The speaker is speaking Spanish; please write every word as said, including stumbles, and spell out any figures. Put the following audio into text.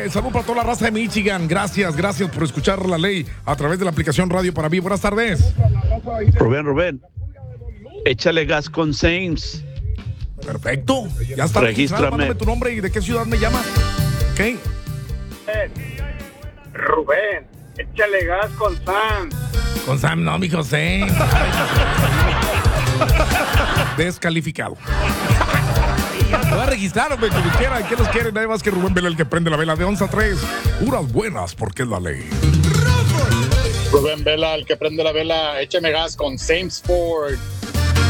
Saludos para toda la raza de Michigan. Gracias, gracias por escuchar La Ley a través de la aplicación Radio para mí. Buenas tardes. Rubén, Rubén, échale gas con Saints. Perfecto. Ya está. Regístrame. Mándame tu nombre y de qué ciudad me llamas. Ok. Rubén, échale gas con Sam. Con Sam, no, mi José. Descalificado. Voy a registrar, hombre, como quieran. ¿Qué nos quieren? Nada más que Rubén Vela, el que prende la vela de once a tres. Puras buenas, porque es la ley. Rubén Vela, el que prende la vela, écheme gas con Saints Ford.